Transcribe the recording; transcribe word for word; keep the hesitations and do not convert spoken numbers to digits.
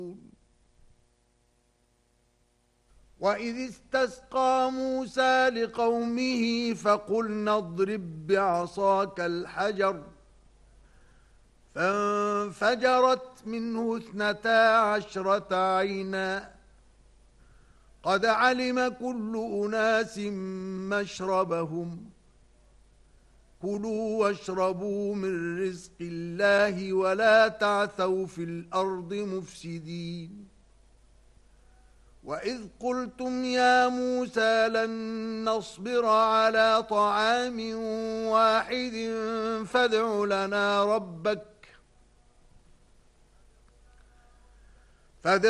وَإِذِ اسْتَسْقَى مُوسَى لِقَوْمِهِ فَقُلْنَا اضْرِب بِّعَصَاكَ الْحَجَرَ فَانفَجَرَتْ مِنْهُ اثْنَتَا عَشْرَةَ عَيْنًا قَدْ عَلِمَ كُلُّ أُنَاسٍ مَّشْرَبَهُمْ كُلُوا وَاشْرَبُوا مِن رِّزْقِ اللَّهِ وَلَا تَعْثَوْا فِي الْأَرْضِ مُفْسِدِينَ وَإِذْ قُلْتُمْ يَا مُوسَى لَن نَّصْبِرَ عَلَى طَعَامٍ وَاحِدٍ فَادْعُ لَنَا رَبَّكَ